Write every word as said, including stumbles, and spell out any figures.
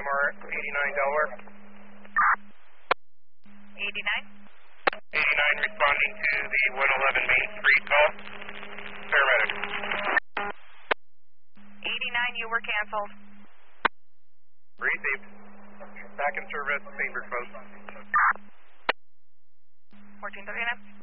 M R eighty-nine Delaware. eighty-nine? eighty-nine responding to the one eleven Main Street call. Paramedic. eighty-nine, you were canceled. Received. Back in service, Bainbridge Post. fourteen thirty-nine.